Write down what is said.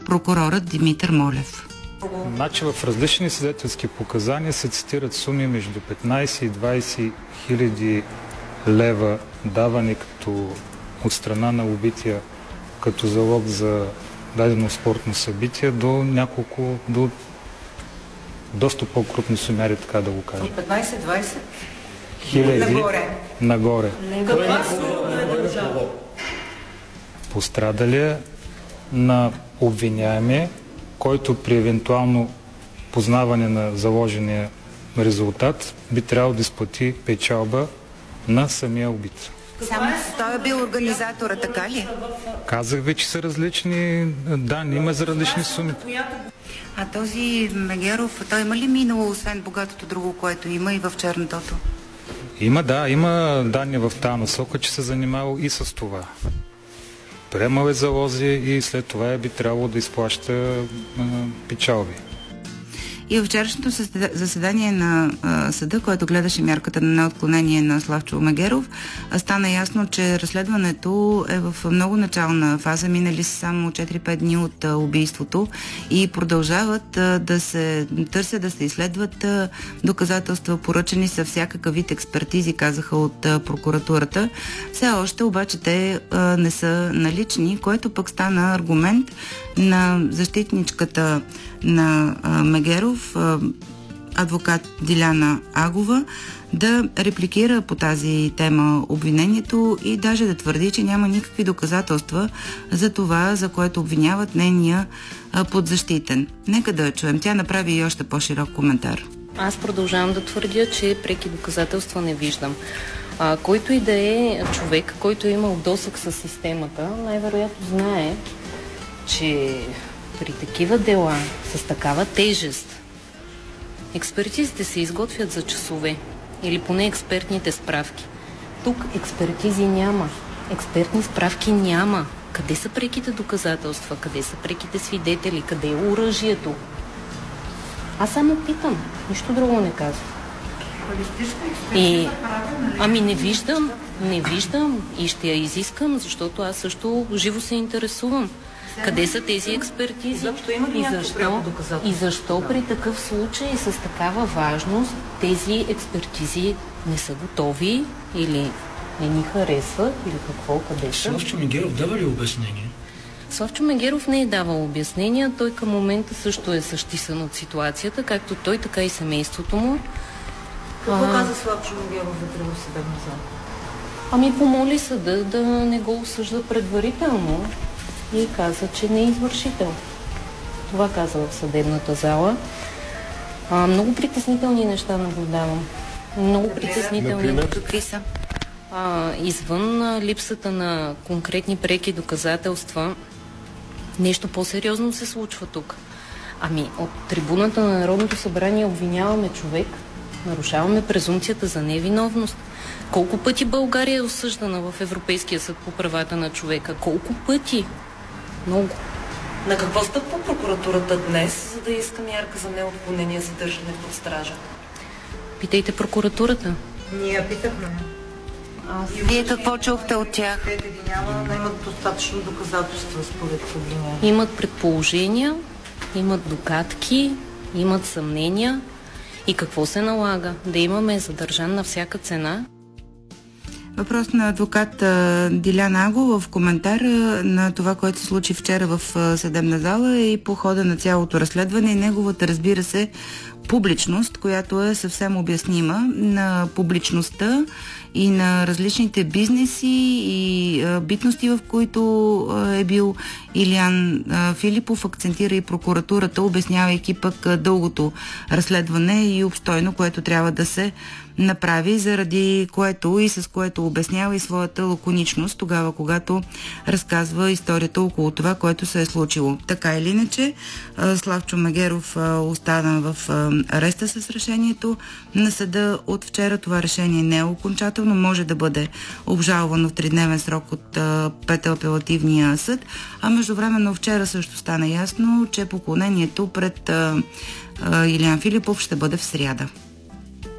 прокурорът Димитър Молев. Значи в различни свидетелски показания се цитират суми между 15 и 20 хиляди лева, давани от страна на убития като залог за дадено спортно събитие до доста по-крупни сумяри, така да го кажем. От 15-20 хиляди нагоре. Пострадалия на обвиняемия, който при евентуално познаване на заложения резултат би трябвало да изплати печалба на самия убит. Само той е бил организатора, така ли? Казах ви, че са различни данни, има за различни суми. А този Мегеров, той има ли минало, освен богатото друго, което има и в чернотото? Има данни в тази насока, че се занимавал и с това. Приемал е залози и след това би трябвало да изплаща печалби. И в вчерашното заседание на съда, който гледаше мярката на неотклонение на Славчо Мегеров, стана ясно, че разследването е в много начална фаза. Минали са само 4-5 дни от убийството и продължават да се търсят, да се изследват доказателства. Поръчани са всякакъв вид експертизи, казаха от прокуратурата. Все още обаче те не са налични, което пък стана аргумент на защитничката на Мегеров, адвокат Диляна Агова, да репликира по тази тема обвинението и даже да твърди, че няма никакви доказателства за това, за което обвиняват нейния подзащитен. Нека да чуем. Тя направи и още по-широк коментар. Аз продължавам да твърдя, че преки доказателства не виждам. Който и да е човек, който е имал досък с системата, най-вероятно знае, че при такива дела с такава тежест експертизите се изготвят за часове или поне експертните справки. Тук експертизи няма, експертни справки няма. Къде са преките доказателства? Къде са преките свидетели? Къде е оръжието? Аз само питам, нищо друго не казвам. Ами не виждам и ще я изискам, защото аз също живо се интересувам. Къде са тези експертизи? И защо при такъв случай с такава важност тези експертизи не са готови или не ни харесват или какво, къде са? Славчо Мегеров дава ли обяснение? Славчо Мегеров не е давал обяснения. Той към момента също е същисан от ситуацията, както той, така и семейството му. Какво каза Славчо Мегеров вътре в съдебна зала? Ами помоли съда да не го осъжда предварително и каза, че не е извършител. Това каза в съдебната зала. Много притеснителни неща наблюдавам. Много притеснителни. Какви са? Извън липсата на конкретни преки доказателства, нещо по-сериозно се случва тук. Ами, от трибуната на Народното събрание обвиняваме човек, нарушаваме презумпцията за невиновност. Колко пъти България е осъждана в Европейския съд по правата на човека? Колко пъти? Много. На какво стъпва прокуратурата днес, за да иска мярка за неотклонение за държане под стража? Питайте прокуратурата. Ние питахме. Вие какво чухте от тях? Няма, имат достатъчно доказателства според обвинение. Имат предположения, имат догадки, имат съмнения. И какво се налага? Да имаме задържан на всяка цена? Въпрос на адвокат Диляна Агова в коментар на това, което се случи вчера в съдебна зала и по хода на цялото разследване и неговата, разбира се, публичност, която е съвсем обяснима на публичността и на различните бизнеси и битности, в които е бил Илиян Филипов, акцентира и прокуратурата, обяснявайки пък дългото разследване и обстойно, което трябва да се направи, заради което и с което обяснява и своята лаконичност тогава, когато разказва историята около това, което се е случило. Така или иначе, Славчо Мегеров остана в ареста с решението на съда от вчера. Това решение не е окончателно, може да бъде обжалвано в 3-дневен срок от апелативния съд, а междувременно вчера също стана ясно, че поклонението пред Илиян Филипов ще бъде в сряда.